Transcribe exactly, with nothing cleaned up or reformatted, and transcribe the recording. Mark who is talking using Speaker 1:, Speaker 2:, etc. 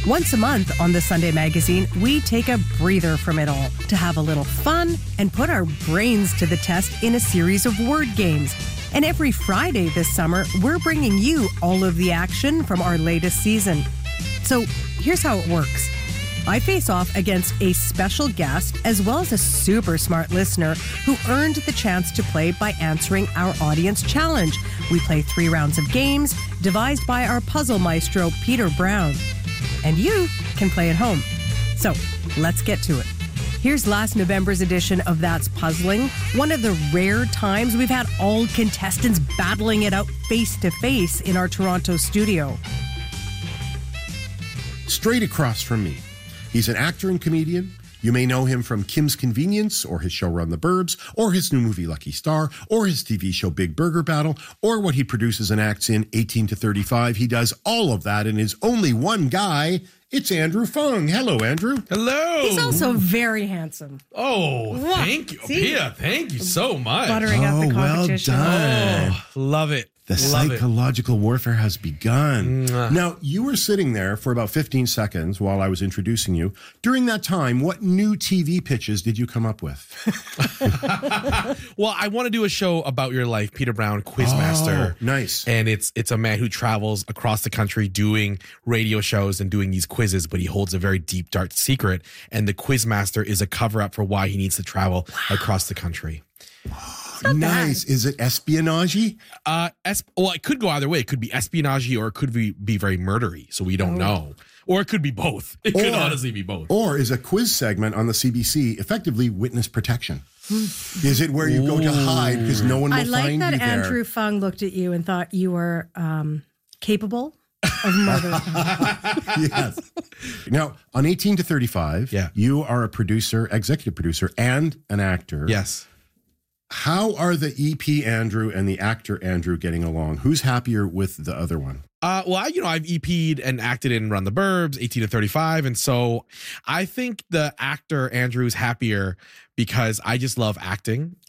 Speaker 1: Once a month on the Sunday Magazine, we take a breather from it all to have a little fun and put our brains to the test in a series of word games. And every Friday this summer, we're bringing you all of the action from our latest season. So here's how it works. I face off against a special guest as well as a super smart listener who earned the chance to play by answering our audience challenge. We play three rounds of games devised by our puzzle maestro, Peter Brown. And you can play at home. So let's get to it. Here's last November's edition of That's Puzzling, one of the rare times we've had all contestants battling it out face to face in our Toronto studio.
Speaker 2: Straight across from me, he's an actor and comedian. You may know him from Kim's Convenience, or his show Run the Burbs, or his new movie Lucky Star, or his T V show Big Burger Battle, or what he produces and acts in eighteen to thirty-five. He does all of that and is only one guy. It's Andrew Fung. Hello, Andrew.
Speaker 3: Hello.
Speaker 1: He's also very handsome.
Speaker 3: Oh,
Speaker 1: Wow.
Speaker 3: thank you.
Speaker 1: See?
Speaker 3: Pia, thank you so much.
Speaker 1: Buttering up the
Speaker 2: Oh, well
Speaker 1: competition.
Speaker 2: done.
Speaker 3: Oh, love it.
Speaker 2: The
Speaker 3: love it.
Speaker 2: psychological warfare has begun.
Speaker 3: Mwah.
Speaker 2: Now, you were sitting there for about fifteen seconds while I was introducing you. During that time, what new T V pitches did you come up with?
Speaker 3: Well, I want to do a show about your life, Peter Brown, Quizmaster.
Speaker 2: Oh, nice.
Speaker 3: And it's it's a man who travels across the country doing radio shows and doing these quizzes, but he holds a very deep, dark secret. And the Quizmaster is a cover up for why he needs to travel across the country.
Speaker 2: Nice. Is it espionage?
Speaker 3: Uh, es- well, it could go either way. It could be espionage or it could be, be very murdery. So we don't know. Or it could be both. It could
Speaker 2: Or-
Speaker 3: honestly be both.
Speaker 2: Or is a quiz segment on the C B C effectively witness protection? Is it where you go to hide because no one will
Speaker 1: I like
Speaker 2: find
Speaker 1: that
Speaker 2: you there?
Speaker 1: Andrew Fung looked at you and thought you were um, capable of murder.
Speaker 2: Yes. Now, on eighteen to thirty-five,
Speaker 3: Yeah.
Speaker 2: you are a producer, executive producer, and an actor.
Speaker 3: Yes.
Speaker 2: How are the E P Andrew and the actor Andrew getting along? Who's happier with the other one?
Speaker 3: Uh, well, I, you know, I've E P'd and acted in Run the Burbs, eighteen to thirty-five. And so I think the actor Andrew is happier because I just love acting